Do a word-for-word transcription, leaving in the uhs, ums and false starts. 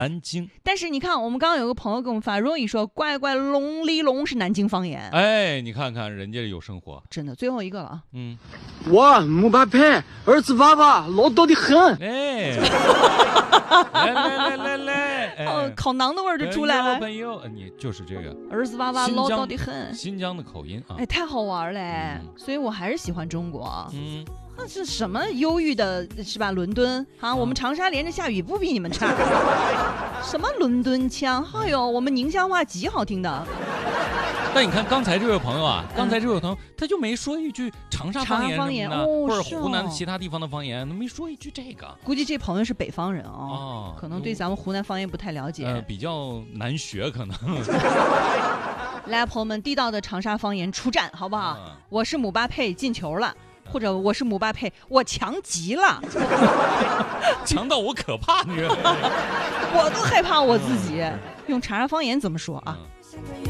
南京。 但是你看，我们刚刚有个朋友给我们发，Roy说乖乖龙里龙是南京方言。 哎，你看看人家有生活， 真的。最后一个了啊， 嗯， 我姆巴佩儿子娃娃唠叨的很。 哎，来来来来来，哎、 哦，烤馕的味儿就出来了。 朋友，朋友你就是这个儿子娃娃唠叨的很， 新疆的口音啊， 哎，太好玩嘞、 嗯！ 所以我还是喜欢中国。 嗯。 那是什么忧郁的是吧？伦敦啊，我们长沙连着下雨不比你们差。什么伦敦腔？哎呦，我们宁乡话极好听的。 但你看刚才这位朋友啊，刚才这位朋友、嗯、他就没说一句长沙方言方言、 哦、或者湖南的其他地方的方言，他没说一句这个。 估计这朋友是北方人哦， 哦可能对咱们湖南方言不太了解， 呃，比较难学可能。 来，朋友们，地道的长沙方言出战，好不好？嗯、我是姆巴佩进球了。或者我是姆巴佩，我强极了， 强到我可怕，你我都害怕我自己。用长沙方言怎么说啊？嗯